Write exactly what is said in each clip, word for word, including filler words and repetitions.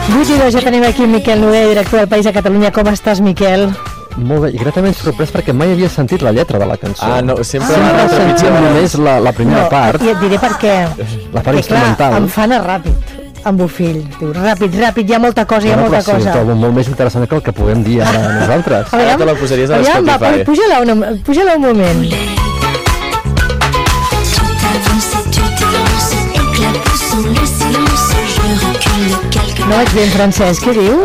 vuit i dos, ja tenim aquí Miquel Noguer, director del País a Catalunya. Com estàs, Miquel? Molt bé, i gratament sorprès perquè mai havia sentit la lletra de la cançó. Ah, no, sempre Sempre ah, sentim només la, la primera no, part. I et diré per què. La part instrumental. Clar, em fa anar ràpid, amb Bofill. Diu, ràpid, ràpid, hi ha molta cosa, hi ha no, molta però sí, cosa. Sí, molt més interessant que el que puguem dir ara nosaltres. Ara te la posaries a aviam, va, Spotify. puja-la un, puja-la un moment. No vaig bé en francès, què diu?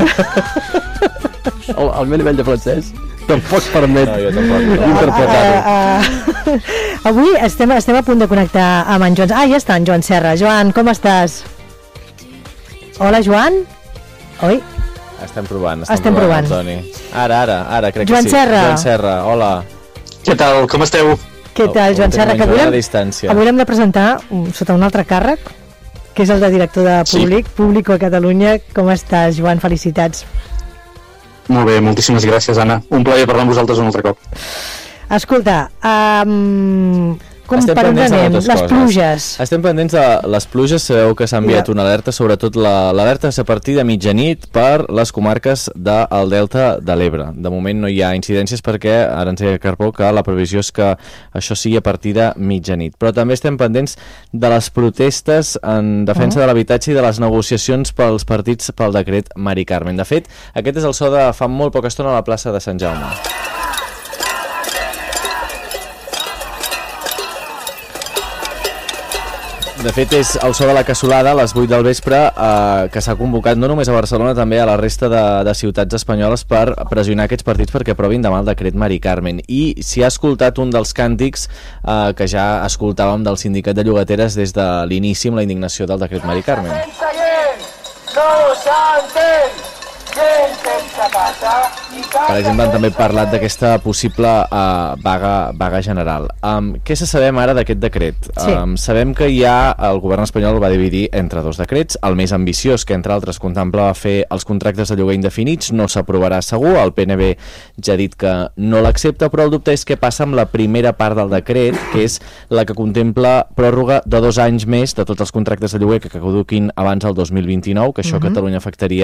El, el meu nivell de francès tampoc permet No, jo tampoc. No. interpretar-ho. Uh, uh, avui estem, estem a punt de connectar amb en Joan. Ah, ja està en Joan Serra. Joan, com estàs? Hola, Joan? Oi? Estem provant, estem, Estem provant. Toni. Ara, ara, ara, crec Joan que sí. Serra. Joan Serra, hola. Què tal, com esteu? Què tal, Oh, Joan oh, Serra? tenim Que una avui l'hem distància. avui l'hem de presentar um, sota un altre càrrec, que és el de director de Sí. Públic, Público a Catalunya. Com estàs, Joan? Felicitats. Molt bé, moltíssimes gràcies, Anna. Un plaer parlar amb vosaltres un altre cop. Escolta, um, com Estem per on pendents de anem? moltes Les coses. pluges. Estem pendents de les pluges. Sabeu que s'ha enviat Ja. una alerta, sobretot la- l'alerta és a partir de mitjanit per les comarques del Delta de l'Ebre. De moment no hi ha incidències perquè ara ens deia Carpó que la previsió és que això sigui a partir de mitjanit. Però també estem pendents de les protestes en defensa Oh. de l'habitatge i de les negociacions pels partits pel decret Mari Carmen. De fet, aquest és el so de fa molt poca estona a la plaça de Sant Jaume. De fet, és el so de la cassolada a les vuit del vespre eh, que s'ha convocat no només a Barcelona, també a la resta de, de ciutats espanyoles per pressionar aquests partits perquè aprovin demà el decret Mari Carmen. I s'hi ha escoltat un dels càntics eh, que ja escoltàvem del sindicat de llogateres des de l'inici amb la indignació del decret Mari Carmen. Per exemple, han també parlat d'aquesta possible uh, vaga, vaga general. Um, què se sabem ara d'aquest decret? Sí. Um, sabem que ja el govern espanyol el va dividir entre dos decrets. El més ambiciós, que entre altres contempla fer els contractes de lloguer indefinits, no s'aprovarà segur. El P N B ja ha dit que no l'accepta, però el dubte és què passa amb la primera part del decret, que és la que contempla pròrroga de dos anys més de tots els contractes de lloguer que caduquin abans del dos mil vint-i-nou, que això a Catalunya afectaria